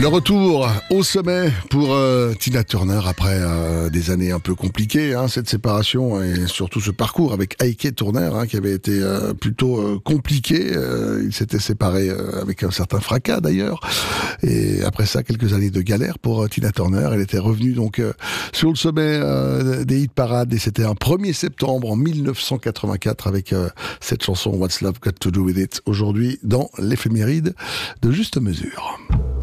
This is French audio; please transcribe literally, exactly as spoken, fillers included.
Le retour au sommet pour euh, Tina Turner après euh, des années un peu compliquées, hein, cette séparation et surtout ce parcours avec Ike Turner hein, qui avait été euh, plutôt euh, compliqué. Euh, ils s'étaient séparés euh, avec un certain fracas d'ailleurs. Et après ça, quelques années de galère pour euh, Tina Turner. Elle était revenue donc euh, sur le sommet euh, des hit parades et c'était un premier septembre en mille neuf cent quatre-vingt-quatre avec euh, cette chanson What's Love Got to Do With It. Aujourd'hui dans l'éphéméride de Juste Mesure.